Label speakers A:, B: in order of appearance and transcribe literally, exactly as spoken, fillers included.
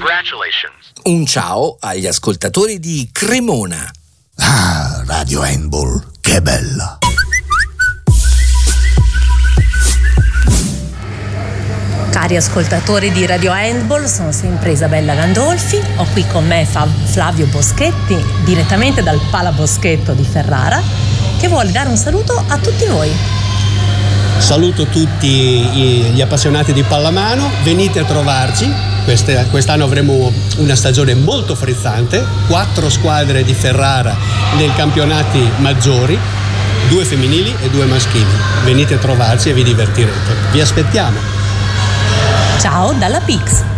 A: Congratulations.
B: Un ciao agli ascoltatori di Cremona.
C: Ah, Radio Handball, che bella.
D: Cari ascoltatori di Radio Handball, sono sempre Isabella Gandolfi, ho qui con me Flavio Boschetti, direttamente dal Pala Boschetto di Ferrara, che vuole dare un saluto a tutti voi.
E: Saluto tutti gli appassionati di pallamano, venite a trovarci, Queste, quest'anno avremo una stagione molto frizzante, quattro squadre di Ferrara nei campionati maggiori, due femminili e due maschili, venite a trovarci e vi divertirete, vi aspettiamo.
D: Ciao dalla Pix.